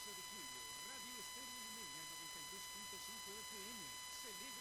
de julio, Radio Estéreo Limeña 92.5 FM celebra